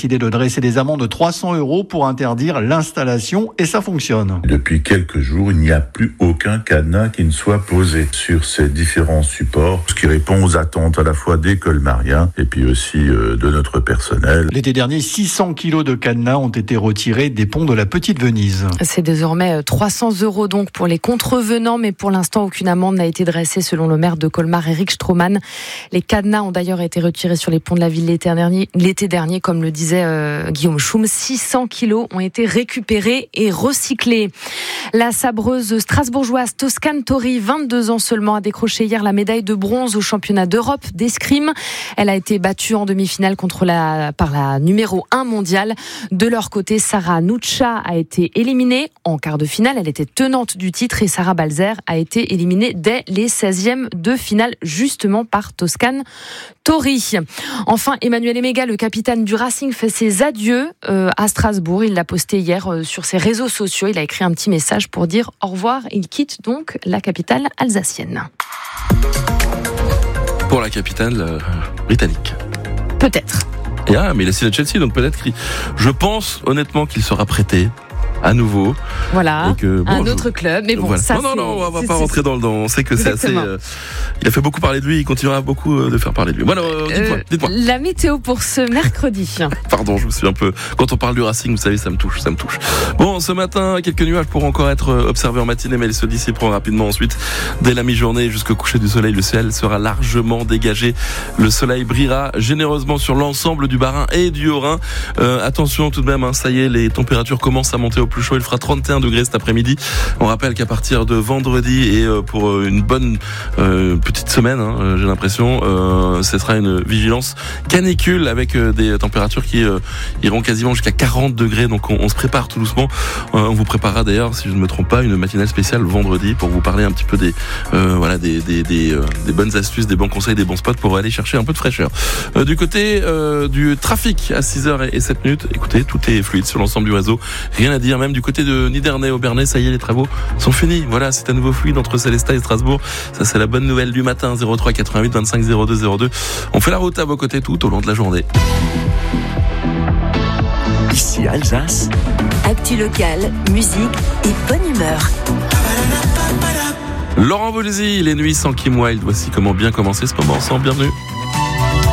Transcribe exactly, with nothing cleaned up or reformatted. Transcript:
décidé de dresser des amendes de trois cents euros pour interdire l'installation et ça fonctionne. Depuis quelques jours, il n'y a plus aucun cadenas qui ne soit posé sur ces différents supports, ce qui répond aux attentes à la fois des colmariens et puis aussi euh, de notre personnel. L'été dernier, six cents kilos de cadenas ont été retirés des ponts de la Petite Venise. C'est désormais trois cents euros donc pour les contrevenants, mais pour l'instant, aucune amende n'a été dressée selon le maire de Colmar, Eric Stroman. Les cadenas ont d'ailleurs été retirés sur les ponts de la ville l'été dernier, l'été dernier comme le disait euh, Guillaume Schum. six cents kilos ont été récupérés et recyclés. La sabreuse strasbourgeoise Toscane Tori, vingt-deux ans seulement, a décroché hier la médaille de bronze au championnat d'Europe d'escrime. Elle a été battue en demi-finale contre la, par la numéro un mondiale. De leur côté, Sarah Nuccia a été éliminée en quart de finale. Elle était tenante du titre et Sarah Balzer a été éliminée dès les seizièmes de finale, justement par Toscane Tori. Enfin, Emmanuel Emega, le capitaine du Racing, fait ses adieux euh, à Strasbourg. Il l'a posté hier euh, sur ses réseaux sociaux. Il a écrit un petit message pour dire au revoir. Il quitte donc la capitale alsacienne. Pour la capitale euh, britannique. Peut-être. Et ah, mais il a signé à Chelsea, donc peut-être qu'il... Je pense honnêtement qu'il sera prêté à nouveau. Voilà, que, bon, un je... autre club, mais bon, voilà. ça non, c'est... non, non, on va c'est, pas c'est, rentrer dans le... On sait que Exactement. c'est assez... Euh... Il a fait beaucoup parler de lui, il continuera beaucoup euh, de faire parler de lui. Voilà, euh, dites-moi, euh, dites-moi. La météo pour ce mercredi. Pardon, je me suis un peu... Quand on parle du Racing, vous savez, ça me touche, ça me touche. Bon, ce matin, quelques nuages pourront encore être observés en matinée, mais ils se dissiperont rapidement ensuite. Dès la mi-journée jusqu'au coucher du soleil, le ciel sera largement dégagé. Le soleil brillera généreusement sur l'ensemble du Bas-Rhin et du Haut-Rhin. Euh, attention tout de même, hein, ça y est, les températures commencent à monter au plus chaud. Il fera trente et un degrés cet après-midi. On rappelle qu'à partir de vendredi et euh, pour une bonne euh, petite semaine, hein, j'ai l'impression, euh, ce sera une vigilance canicule avec euh, des températures qui euh, iront quasiment jusqu'à quarante degrés. Donc on, on se prépare tout doucement. Euh, on vous préparera d'ailleurs, si je ne me trompe pas, une matinale spéciale vendredi pour vous parler un petit peu des euh, voilà des des des, euh, des bonnes astuces, des bons conseils, des bons spots pour aller chercher un peu de fraîcheur. Euh, du côté euh, du trafic à six heures et sept minutes, écoutez, tout est fluide sur l'ensemble du réseau. Rien à dire, même du côté de Nidernais au Bernay, ça y est, les travaux sont finis. Voilà, c'est à nouveau fluide entre Célestat et Strasbourg. Ça, c'est la bonne nouvelle du matin. zéro trois quatre-vingt-huit vingt-cinq zéro deux zéro deux. On fait la route à vos côtés tout au long de la journée. Ici Alsace. Actu locale, musique et bonne humeur. Laurent Voulzy, les nuits sans Kim Wilde. Voici comment bien commencer ce moment ensemble. Bienvenue.